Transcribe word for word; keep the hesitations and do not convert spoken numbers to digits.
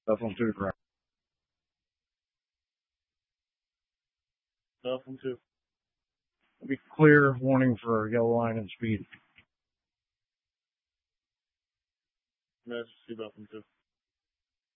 Buffalo two to ground. Buffalo two. Be clear warning for yellow line and speed. Master C Buffalo two.